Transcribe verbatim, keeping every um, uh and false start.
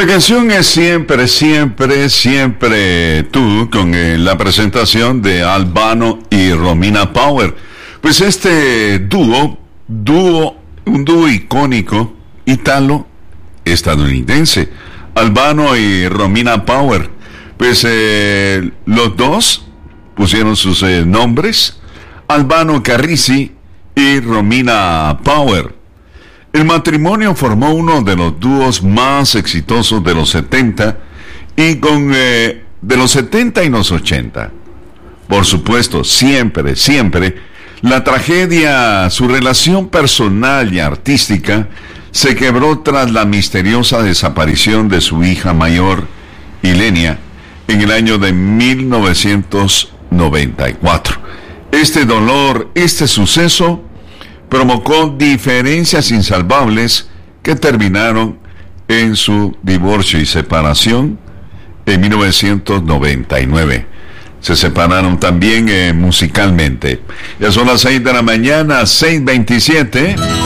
La canción es Siempre, Siempre, Siempre Tú, con eh, la presentación de Albano y Romina Power. Pues este dúo, dúo, un dúo icónico, italo-estadounidense, Albano y Romina Power. Pues eh, los dos pusieron sus eh, nombres, Albano Carrisi y Romina Power. El matrimonio formó uno de los dúos más exitosos de los setenta y con eh, de los setenta y los ochenta. Por supuesto, siempre, siempre, la tragedia, su relación personal y artística se quebró tras la misteriosa desaparición de su hija mayor, Ilenia, en el año de mil novecientos noventa y cuatro. Este dolor, este suceso, provocó diferencias insalvables que terminaron en su divorcio y separación en mil novecientos noventa y nueve. Se separaron también eh, musicalmente. Ya son las seis de la mañana, seis veintisiete.